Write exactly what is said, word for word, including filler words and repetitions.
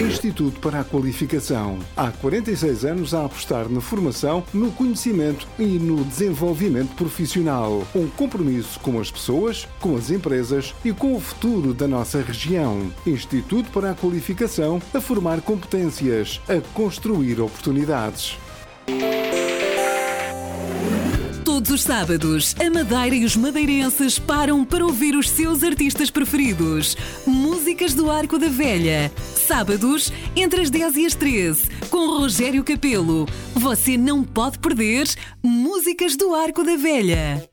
Instituto para a Qualificação. Há quarenta e seis anos a apostar na formação, no conhecimento e no desenvolvimento profissional. Um compromisso com as pessoas, com as empresas e com o futuro da nossa região. Instituto para a Qualificação, a formar competências, a construir oportunidades. Todos os sábados, a Madeira e os madeirenses param para ouvir os seus artistas preferidos. Músicas do Arco da Velha. Sábados, entre as dez e as treze, com Rogério Capelo. Você não pode perder Músicas do Arco da Velha.